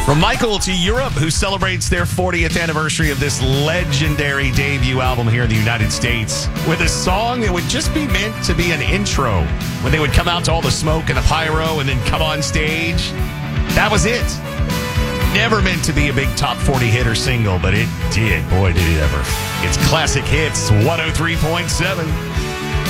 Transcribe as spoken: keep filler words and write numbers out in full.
From Michael to Europe, who celebrates their fortieth anniversary of this legendary debut album here in the United States, with a song that would just be meant to be an intro when they would come out to all the smoke and the pyro and then come on stage. That was it. Never meant to be a big top forty hit or single, but it did. Boy, did it ever. It's Classic Hits one oh three point seven.